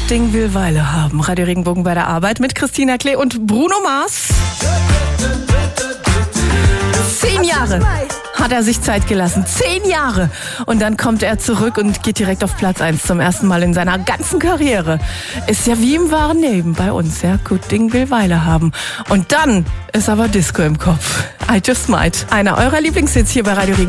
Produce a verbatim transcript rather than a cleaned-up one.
Ding will Weile haben. Radio Regenbogen bei der Arbeit mit Christina Klee und Bruno Mars. Zehn Jahre hat er sich Zeit gelassen. Zehn Jahre. Und dann kommt er zurück und geht direkt auf Platz eins zum ersten Mal in seiner ganzen Karriere. Ist ja wie im wahren Leben bei uns. Ja, gut Ding will Weile haben. Und dann ist aber Disco im Kopf. I Just Might. Einer eurer Lieblingshits hier bei Radio Regenbogen.